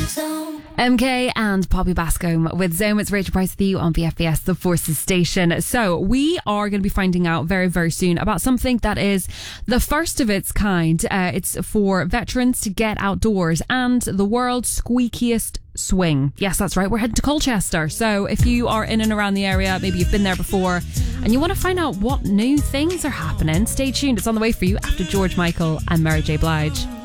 MK and Poppy Bascombe with Zone. It's Rachel Price with you on BFBS, the Forces Station. So we are going to be finding out very, very soon about something that is the first of its kind. It's for veterans to get outdoors and the world's squeakiest swing. Yes, that's right. We're heading to Colchester. So if you are in and around the area, maybe you've been there before and you want to find out what new things are happening, stay tuned. It's on the way for you after George Michael and Mary J. Blige.